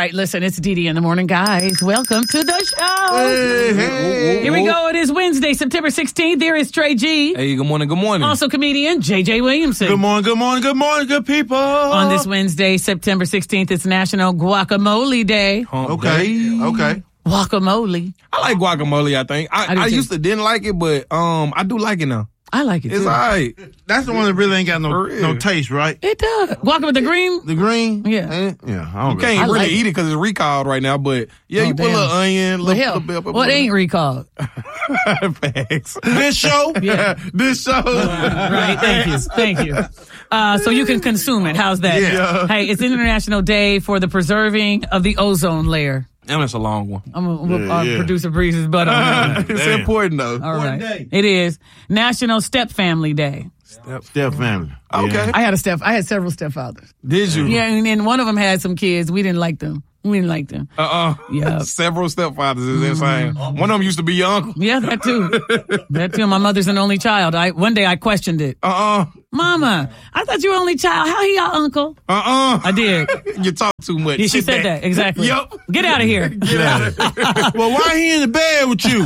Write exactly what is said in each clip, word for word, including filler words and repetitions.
right, listen, it's Dee Dee in the morning, guys. Welcome to the show. Hey, hey. Here we go. It is Wednesday, September sixteenth. There is Trey G. Hey, good morning, good morning. Also comedian J J Williamson. Good morning, good morning, good morning, good people. On this Wednesday, September sixteenth, it's National Guacamole Day. Hump Okay, day. okay. Guacamole. I like guacamole, I think. I, I do I, too. used to didn't like it, but um, I do like it now. I like it It's too. all right. That's the one that really ain't got no For real. no taste, right? It does. Guacamole with the green. The green? Yeah. Eh, Yeah, I don't You can't I really like eat it because it's recalled right now, but yeah, Oh, you put damn. a little onion, Well, little, hell, little bit. what ain't recalled? Facts. This show? Yeah. This show? Right. Thank you. Thank you. Uh, so you can consume it. How's that? Yeah. Hey, it's International Day for the preserving of the ozone layer. And it's a long one. I'm gonna whoop Yeah, our yeah. producer Breeze's butt on that one. It's Damn. important though. All right. It is National Step Family Day. Step family. Okay. Yeah. I had a step. I had several stepfathers. Did you? Yeah, and then one of them had some kids. We didn't like them. We didn't like them. Uh-uh. Yeah. Several stepfathers is insane. One of them used to be your uncle. Yeah, that too. That too. My mother's an only child. I one day I questioned it. Uh-uh. Mama, I thought you were only child. How he your uncle? Uh-uh. I did. You talk too much. Yeah, she Sit said back. that exactly. Yup. Get out of here. Get out of here. Well, why he in the bed with you?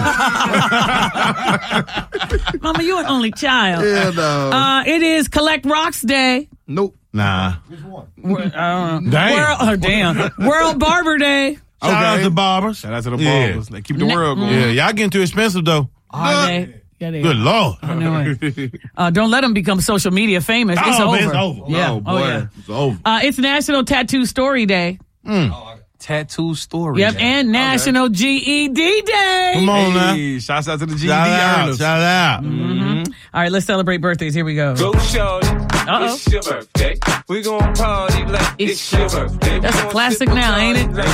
Mama, you an only child. Yeah, no. Uh, it is Collect Rocks Day. Nope. Nah. Wor- I don't know. Damn. World, oh, damn. World Barber Day. Shout out Okay. to barbers. Shout out to the Yeah. barbers. They keep the Ne- world going. Yeah, y'all getting too expensive, though. Are they? Yeah, they Good are. Lord. I know it. Uh, don't let them become social media famous. It's Oh, over. man, it's over. Yeah. Oh, Oh, boy. yeah. It's over. Uh, it's National Tattoo Story Day. Tattoo story. Yep. And National G E D Day. Come on now. Hey, shouts out to the G D Shout out. earners. Shout out. All right, let's celebrate birthdays. Here we go. Go shorty, Uh-oh. it's your birthday. We gon' party like it's, your birthday. That's a classic now, ain't it? Like